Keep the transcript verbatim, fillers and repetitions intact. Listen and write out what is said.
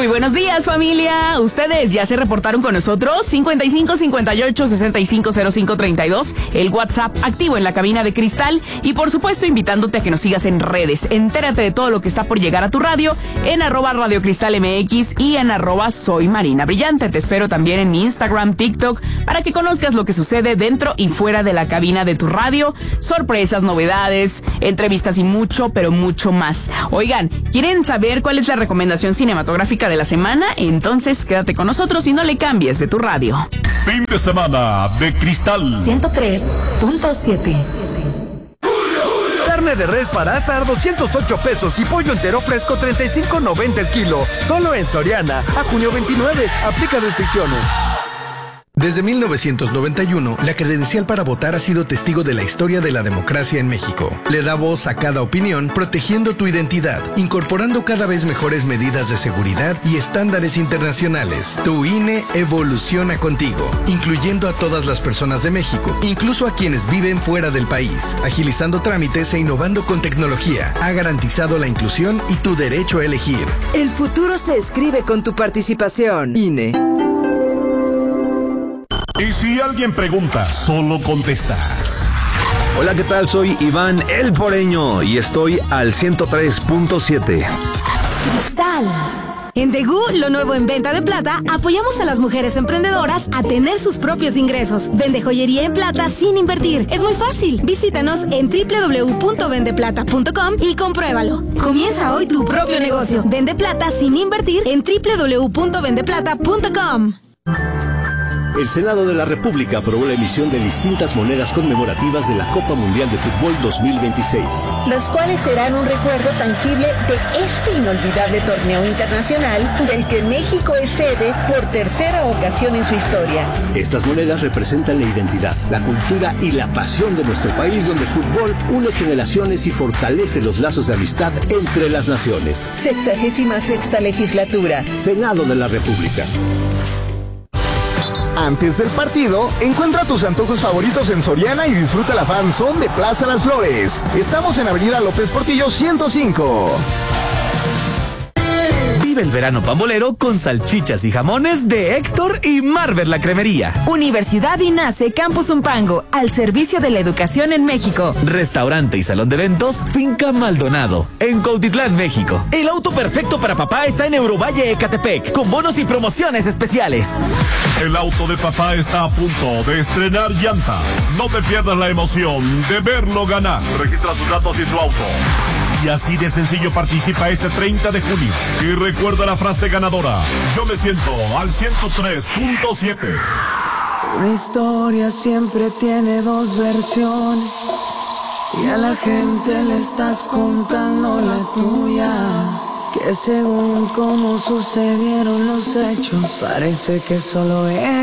Muy buenos días, familia. ¿Ustedes ya se reportaron con nosotros? cincuenta y cinco, cincuenta y ocho, sesenta y cinco, cero cinco, treinta y dos, el WhatsApp activo en la cabina de Cristal y por supuesto invitándote a que nos sigas en redes. Entérate de todo lo que está por llegar a tu radio en arroba Radio Cristal M X y en arroba Soy Marina Brillante. Te espero también en mi Instagram, TikTok, para que conozcas lo que sucede dentro y fuera de la cabina de tu radio. Sorpresas, novedades, entrevistas y mucho, pero mucho más. Oigan, ¿quieren saber cuál es la recomendación cinematográfica de la semana? Entonces quédate con nosotros y no le cambies de tu radio. Fin de semana de Cristal ciento tres punto siete. Carne de res para asar doscientos ocho pesos y pollo entero fresco treinta y cinco noventa el kilo. Solo en Soriana. A junio veintinueve. Aplica restricciones. Desde mil novecientos noventa y uno, la credencial para votar ha sido testigo de la historia de la democracia en México. Le da voz a cada opinión, protegiendo tu identidad, incorporando cada vez mejores medidas de seguridad y estándares internacionales. Tu I N E evoluciona contigo, incluyendo a todas las personas de México, incluso a quienes viven fuera del país, agilizando trámites e innovando con tecnología. Ha garantizado la inclusión y tu derecho a elegir. El futuro se escribe con tu participación. I N E. Y si alguien pregunta, solo contestas. Hola, ¿qué tal? Soy Iván El Poreño y estoy al ciento tres punto siete. Cristal. En Degú, lo nuevo en venta de plata, apoyamos a las mujeres emprendedoras a tener sus propios ingresos. Vende joyería en plata sin invertir. Es muy fácil. Visítanos en doble u doble u doble u punto vende plata punto com y compruébalo. Comienza hoy tu propio negocio. Vende plata sin invertir en doble u doble u doble u punto vende plata punto com. El Senado de la República aprobó la emisión de distintas monedas conmemorativas de la Copa Mundial de Fútbol dos mil veintiséis. Las cuales serán un recuerdo tangible de este inolvidable torneo internacional del que México es sede por tercera ocasión en su historia. Estas monedas representan la identidad, la cultura y la pasión de nuestro país, donde el fútbol une generaciones y fortalece los lazos de amistad entre las naciones. Sexagésima sexta legislatura. Senado de la República. Antes del partido, encuentra tus antojos favoritos en Soriana y disfruta la fanzón de Plaza Las Flores. Estamos en Avenida López Portillo ciento cinco. Vive el verano pambolero con salchichas y jamones de Héctor y Marver la Cremería. Universidad INACE Campus Umpango, al servicio de la educación en México. Restaurante y salón de eventos Finca Maldonado, en Cuautitlán, México. El auto perfecto para papá está en Eurovalle Ecatepec, con bonos y promociones especiales. El auto de papá está a punto de estrenar llantas. No te pierdas la emoción de verlo ganar. Registra sus datos y su auto. Y así de sencillo participa este treinta de junio. Y recuerda la frase ganadora. Yo me siento al ciento tres punto siete. Una historia siempre tiene dos versiones. Y a la gente le estás contando la tuya. Que según cómo sucedieron los hechos, parece que solo es